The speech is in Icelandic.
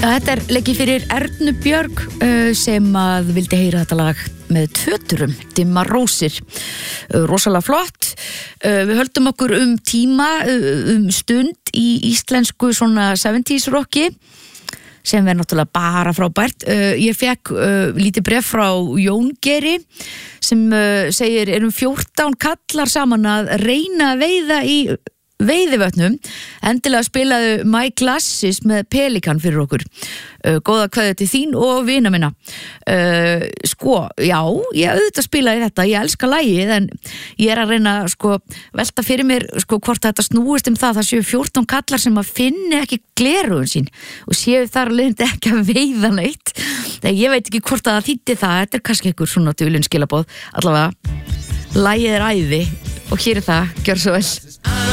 Þetta leikið fyrir Ernu Björg sem að vildi heyra þetta lag með tvöturum, Dimmar rósir. Rosalega flott. Við höldum okkur tíma, stund í íslensku svona 70s rocki sem náttúrulega bara frábært. Ég fekk lítið bréf frá Jón Geri sem segir, 14 kallar saman að reyna að veiða í veiðivötnum, endilega spilaðu My Glasses með Pelikan fyrir okkur. Góða kveðju til þín og vina minna. Já, ég auðvitað spilaði þetta, ég elska lagið, en ég að reyna velta fyrir mér hvort þetta snúist það séu 14 kallar sem að finni ekki gleraugun sín og séu þar leiðandi ekki að veiða neitt. Ég veit ekki hvort að það þýddi það, þetta kannski einhver svona dulun skilaboð. Allavega, lagið æði og hér það, gjör svo vel.